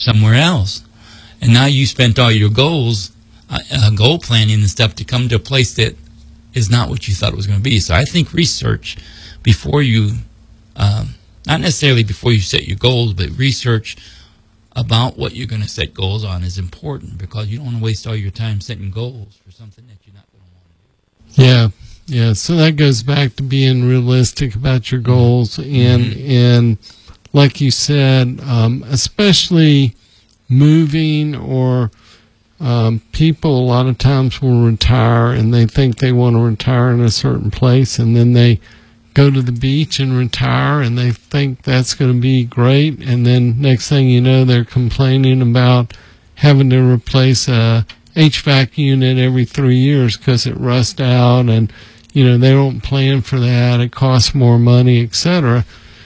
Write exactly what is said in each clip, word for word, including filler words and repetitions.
somewhere else. And now you spent all your goals, uh, uh, goal planning and stuff to come to a place that is not what you thought it was going to be. So I think research before you, um, not necessarily before you set your goals, but research about what you're going to set goals on is important, because you don't want to waste all your time setting goals for something that you're not going to want to do. Yeah, yeah. So that goes back to being realistic about your goals, and mm-hmm. and like you said, um, especially moving or um, people a lot of times will retire and they think they want to retire in a certain place, and then they go to the beach and retire and they think that's going to be great, and then next thing you know they're complaining about having to replace a H V A C unit every three years because it rusts out, and you know they don't plan for that, it costs more money, et cetera.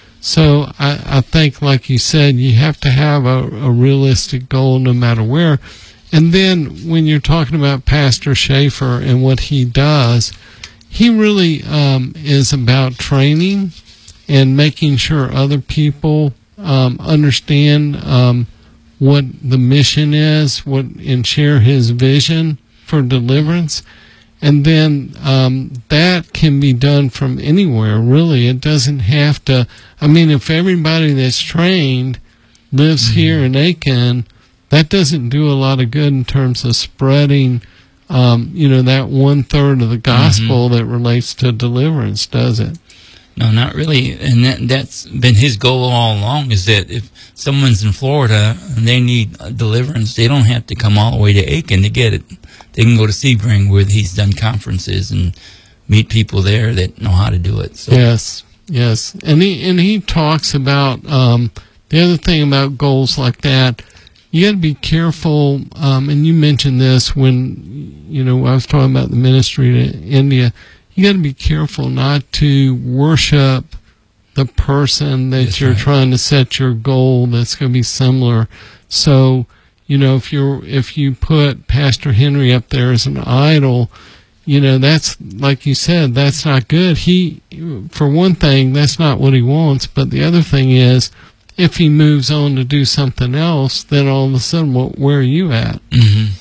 So I, I think, like you said, you have to have a, a realistic goal no matter where. And then when you're talking about Pastor Schaefer and what he does, he really um, is about training and making sure other people um, understand um, what the mission is, what and share his vision for deliverance. And then um, that can be done from anywhere, really. It doesn't have to. I mean, if everybody that's trained lives mm-hmm. here in Aiken, that doesn't do a lot of good in terms of spreading, um, you know, that one-third of the gospel mm-hmm. that relates to deliverance, does it? No, not really. And that, that's been his goal all along, is that if someone's in Florida and they need deliverance, they don't have to come all the way to Aiken to get it. They can go to Sebring, where he's done conferences, and meet people there that know how to do it. So. Yes, yes. And he, and he talks about um, the other thing about goals like that. You got to be careful, um, and you mentioned this when, you know, I was talking about the ministry to India. You got to be careful not to worship the person that that's you're right. trying to set your goal that's going to be similar. So, you know, if you're if you put Pastor Henry up there as an idol, you know, that's, like you said, that's not good. He, for one thing, that's not what he wants. But the other thing is, if he moves on to do something else, then all of a sudden, well, where are you at? Mm-hmm.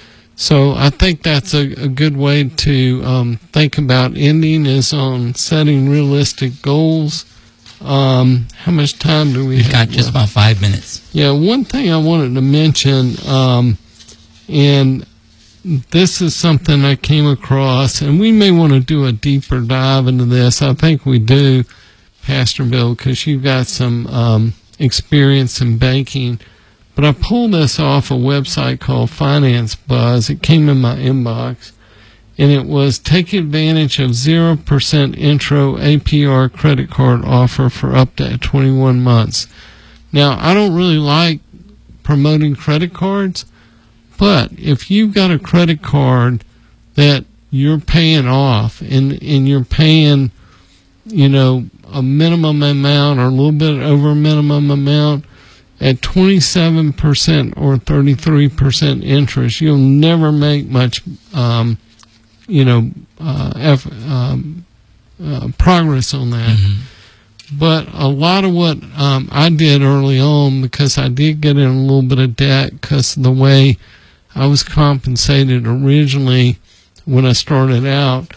So I think that's a, a good way to um, think about ending, is on setting realistic goals. Um, how much time do we We've have? got just about five minutes. Yeah, one thing I wanted to mention, um, and this is something I came across, and we may want to do a deeper dive into this. I think we do, Pastor Bill, because you've got some um, experience in banking. But I pulled this off a website called Finance Buzz. It came in my inbox, and it was take advantage of zero percent intro A P R credit card offer for up to twenty-one months. Now, I don't really like promoting credit cards, but if you've got a credit card that you're paying off, and, and you're paying, you know, a minimum amount or a little bit over a minimum amount, at twenty-seven percent or thirty-three percent interest, you'll never make much, um, you know, uh, eff- um, uh, progress on that. Mm-hmm. But a lot of what um, I did early on, because I did get in a little bit of debt because of the way I was compensated originally when I started out,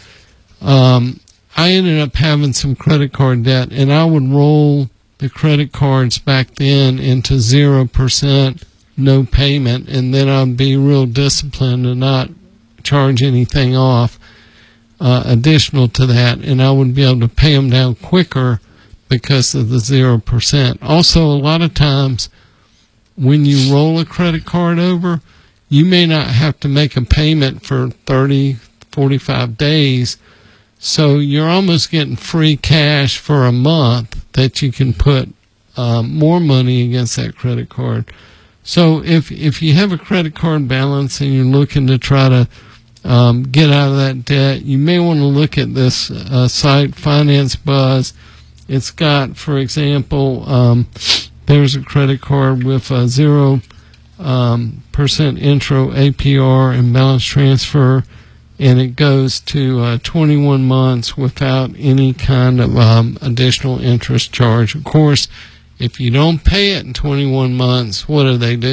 um, I ended up having some credit card debt, and I would roll the credit cards back then into zero percent, no payment, and then I'd be real disciplined to not charge anything off uh, additional to that, and I would be able to pay them down quicker because of the zero percent. Also, a lot of times when you roll a credit card over, you may not have to make a payment for thirty, forty-five days, so you're almost getting free cash for a month that you can put um, more money against that credit card. So if if you have a credit card balance and you're looking to try to um, get out of that debt, you may want to look at this uh, site, Finance Buzz. It's got, for example, um, there's a credit card with a zero um, percent intro A P R and balance transfer, and it goes to uh, twenty-one months without any kind of um, additional interest charge. Of course, if you don't pay it in twenty-one months, what do they do?